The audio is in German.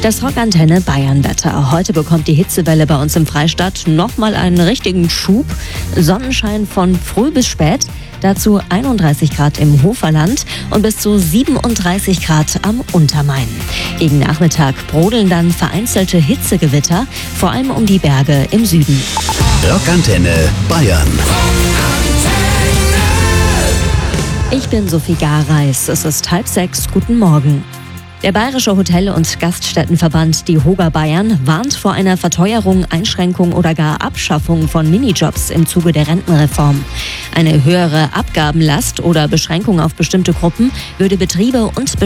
Das Rockantenne Bayern-Wetter. Heute bekommt die Hitzewelle bei uns im Freistaat nochmal einen richtigen Schub. Sonnenschein von früh bis spät. Dazu 31 Grad im Hoferland und bis zu 37 Grad am Untermain. Gegen Nachmittag brodeln dann vereinzelte Hitzegewitter, vor allem um die Berge im Süden. Rockantenne Bayern. Ich bin Sophie Gareis. Es ist 5:30. Guten Morgen. Der Bayerische Hotel- und Gaststättenverband, die HOGA Bayern, warnt vor einer Verteuerung, Einschränkung oder gar Abschaffung von Minijobs im Zuge der Rentenreform. Eine höhere Abgabenlast oder Beschränkung auf bestimmte Gruppen würde Betriebe und